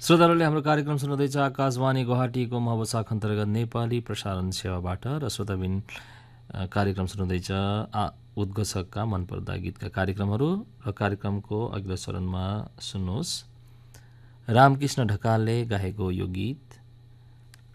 श्रोताहरूले हाम्रो कार्यक्रम सुन्नुहुँदैछ आकाशवाणी गुवाहाटीको महावसाख अन्तर्गत नेपाली प्रसारण सेवाबाट र श्रोताबिन कार्यक्रम सुन्नुहुँदैछ उद्घोषकका मनपर्दा गीतका कार्यक्रमहरू र कार्यक्रमको अघिल्लो चरणमा सुन्नुहोस् रामकृष्ण ढकालले गाएको यो गीत